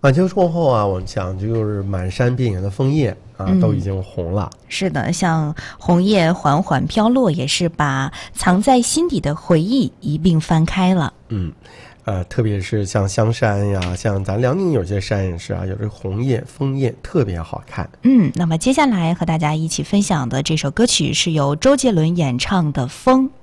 晚秋过后啊，我们讲就是满山遍野的枫叶啊，都已经红了。 是的，像红叶缓缓飘落，也是把藏在心底的回忆一并翻开了。 特别是像香山呀，像咱辽宁有些山也是啊，有这红叶、枫叶特别好看。 那么接下来和大家一起分享的这首歌曲是由周杰伦演唱的《风》。